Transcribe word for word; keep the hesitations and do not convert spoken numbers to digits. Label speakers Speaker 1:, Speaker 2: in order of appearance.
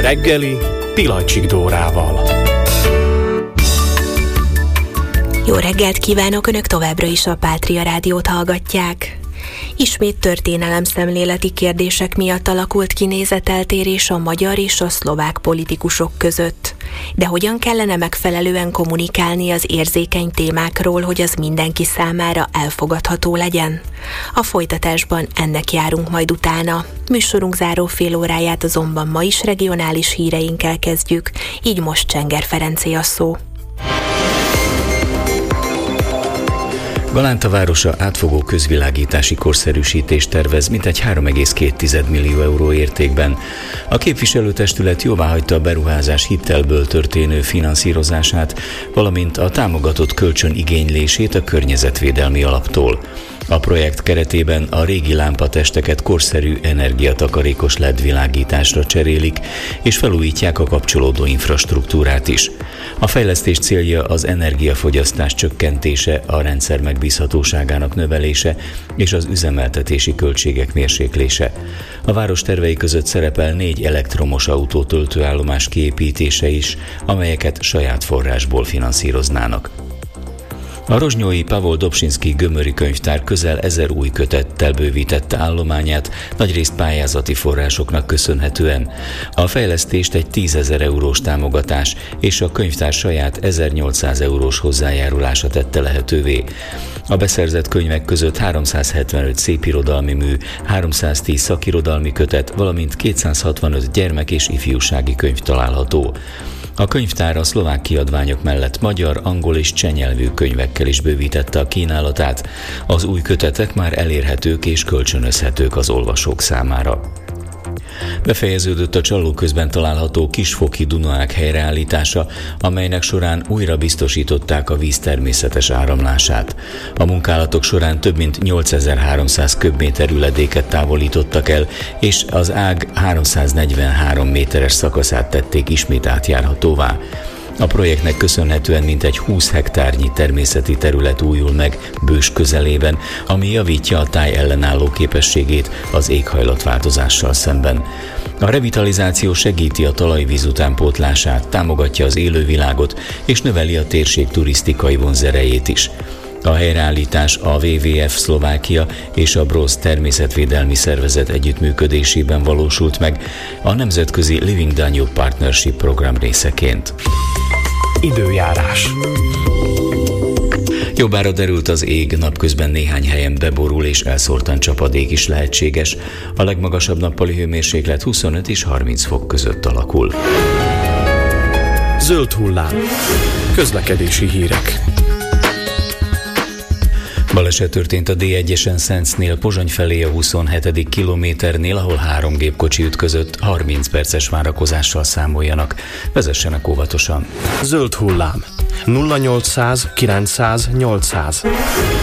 Speaker 1: reggeli Pilacsik Dórával.
Speaker 2: Jó reggelt kívánok, Önök továbbra is a Pátria Rádiót hallgatják. Ismét történelemszemléleti kérdések miatt alakult ki nézeteltérés a magyar és a szlovák politikusok között. De hogyan kellene megfelelően kommunikálni az érzékeny témákról, hogy az mindenki számára elfogadható legyen? A folytatásban ennek járunk majd utána. Műsorunk záró fél óráját azonban ma is regionális híreinkkel kezdjük, így most Csenger Ferencé a szó.
Speaker 3: Galánta városa átfogó közvilágítási korszerűsítést tervez mintegy három egész két millió euró értékben. A képviselőtestület jóváhagyta a beruházás hitelből történő finanszírozását, valamint a támogatott kölcsön igénylését a környezetvédelmi alaptól. A projekt keretében a régi lámpatesteket korszerű energiatakarékos el é dé világításra cserélik, és felújítják a kapcsolódó infrastruktúrát is. A fejlesztés célja az energiafogyasztás csökkentése, a rendszer megbízhatóságának növelése és az üzemeltetési költségek mérséklése. A város tervei között szerepel négy elektromos autó töltőállomás kiépítése is, amelyeket saját forrásból finanszíroznának. A rozsnyói Pavol Dobzsinszky Gömöri könyvtár közel ezer új kötettel bővítette állományát, nagyrészt pályázati forrásoknak köszönhetően. A fejlesztést egy tízezer eurós támogatás és a könyvtár saját ezernyolcszáz eurós hozzájárulása tette lehetővé. A beszerzett könyvek között háromszázhetvenöt szépirodalmi mű, háromszáztíz szakirodalmi kötet, valamint kétszázhatvanöt gyermek- és ifjúsági könyv található. A könyvtár a szlovák kiadványok mellett magyar, angol és cseh nyelvű könyvekkel is bővítette a kínálatát. Az új kötetek már elérhetők és kölcsönözhetők az olvasók számára. Befejeződött a Csallóközben található Kisfoki Dunaág helyreállítása, amelynek során újra biztosították a víz természetes áramlását. A munkálatok során több mint nyolcezer-háromszáz köbméter üledéket távolítottak el, és az ág háromszáznegyvenhárom méteres szakaszát tették ismét átjárhatóvá. A projektnek köszönhetően mintegy húsz hektárnyi természeti terület újul meg Bős közelében, ami javítja a táj ellenálló képességét az éghajlatváltozással szemben. A revitalizáció segíti a talajvíz utánpótlását, támogatja az élővilágot és növeli a térség turisztikai vonzerejét is. A helyreállítás a dupla vé vé ef Szlovákia és a Broz természetvédelmi szervezet együttműködésében valósult meg a nemzetközi Living Danube Partnership program részeként.
Speaker 1: Időjárás.
Speaker 3: Jobbára derült az ég, napközben néhány helyen beborul és elszórtan csapadék is lehetséges. A legmagasabb nappali hőmérséklet huszonöt és harminc fok között alakul.
Speaker 1: Zöld hullám. Közlekedési hírek.
Speaker 3: Baleset történt a dé egyesen Szencnél, Pozsony felé a huszonhetedik kilométernél, ahol három gépkocsi ütközött, harminc perces várakozással számoljanak. Vezessenek óvatosan.
Speaker 1: Zöld hullám. nulla nyolcszáz kilencszáz nyolcszáz.